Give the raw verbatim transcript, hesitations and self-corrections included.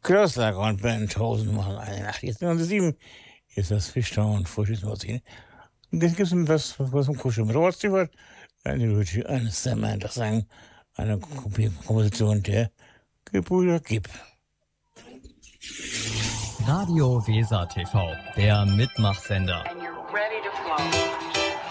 Kloster und Benthausen machen eine Nacht. Jetzt sind wir sieben. Hier ist das Fischtown und Frühstücksmagazin. Und jetzt gibt es was, was zum Kuscheln mit Robert Stewart. Eine, eine Samantha Sang, eine Komposition der Gebrüder Gibb. Radio Weser T V, der Mitmachsender. And you're ready to flow.